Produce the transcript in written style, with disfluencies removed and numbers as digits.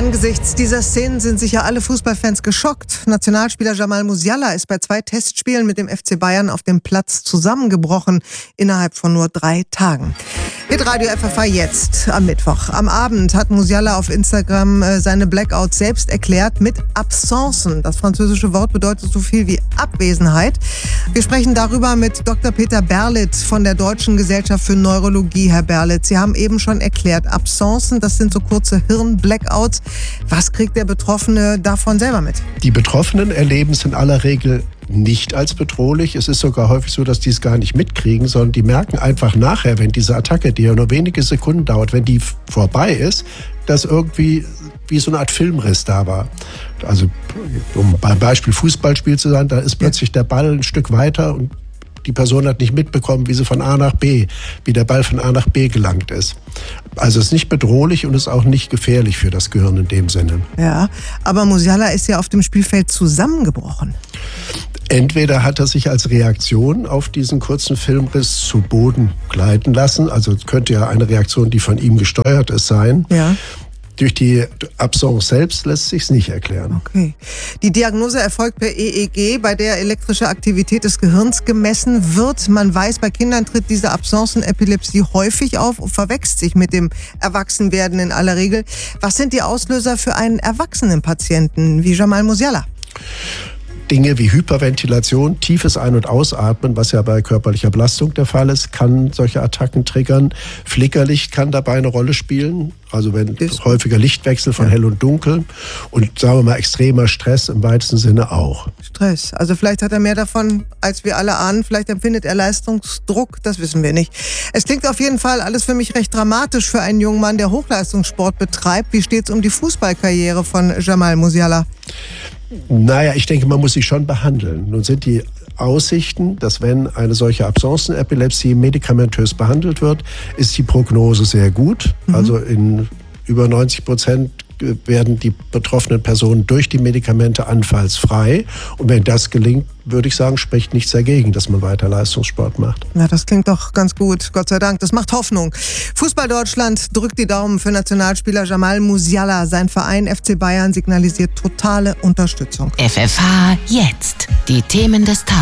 Angesichts dieser Szenen sind sicher alle Fußballfans geschockt. Nationalspieler Jamal Musiala ist bei 2 Testspielen mit dem FC Bayern auf dem Platz zusammengebrochen, innerhalb von nur 3 Tagen. Mit Radio FFH jetzt am Mittwoch. Am Abend hat Musiala auf Instagram seine Blackouts selbst erklärt mit Absencen. Das französische Wort bedeutet so viel wie Abwesenheit. Wir sprechen darüber mit Dr. Peter Berlitz von der Deutschen Gesellschaft für Neurologie. Herr Berlitz, Sie haben eben schon erklärt, Absencen, das sind so kurze Hirn-Blackouts. Was kriegt der Betroffene davon selber mit? Die Betroffenen erleben es in aller Regel nicht als bedrohlich. Es ist sogar häufig so, dass die es gar nicht mitkriegen, sondern die merken einfach nachher, wenn diese Attacke, die ja nur wenige Sekunden dauert, wenn die vorbei ist, dass irgendwie wie so eine Art Filmriss da war. Also um beim Beispiel Fußballspiel zu sein, da ist plötzlich der Ball ein Stück weiter und die Person hat nicht mitbekommen, wie der Ball von A nach B gelangt ist. Also es ist nicht bedrohlich und ist auch nicht gefährlich für das Gehirn in dem Sinne. Ja, aber Musiala ist ja auf dem Spielfeld zusammengebrochen. Entweder hat er sich als Reaktion auf diesen kurzen Filmriss zu Boden gleiten lassen, also könnte ja eine Reaktion, die von ihm gesteuert ist, sein. Ja. Durch die Absence selbst lässt sich's nicht erklären. Okay. Die Diagnose erfolgt per EEG, bei der elektrische Aktivität des Gehirns gemessen wird. Man weiß, bei Kindern tritt diese Absencenepilepsie häufig auf und verwechselt sich mit dem Erwachsenwerden in aller Regel. Was sind die Auslöser für einen erwachsenen Patienten wie Jamal Musiala? Dinge wie Hyperventilation, tiefes Ein- und Ausatmen, was ja bei körperlicher Belastung der Fall ist, kann solche Attacken triggern. Flickerlicht kann dabei eine Rolle spielen, also wenn häufiger Lichtwechsel von hell und dunkel und sagen wir mal extremer Stress im weitesten Sinne auch. Stress, also vielleicht hat er mehr davon, als wir alle ahnen, vielleicht empfindet er Leistungsdruck, das wissen wir nicht. Es klingt auf jeden Fall alles für mich recht dramatisch für einen jungen Mann, der Hochleistungssport betreibt. Wie steht's um die Fußballkarriere von Jamal Musiala? Naja, ich denke, man muss sie schon behandeln. Nun sind die Aussichten, dass wenn eine solche Absencenepilepsie medikamentös behandelt wird, ist die Prognose sehr gut. Also in über 90% werden die betroffenen Personen durch die Medikamente anfallsfrei. Und wenn das gelingt, würde ich sagen, spricht nichts dagegen, dass man weiter Leistungssport macht. Ja, das klingt doch ganz gut, Gott sei Dank. Das macht Hoffnung. Fußball Deutschland drückt die Daumen für Nationalspieler Jamal Musiala. Sein Verein FC Bayern signalisiert totale Unterstützung. FFH jetzt. Die Themen des Tages.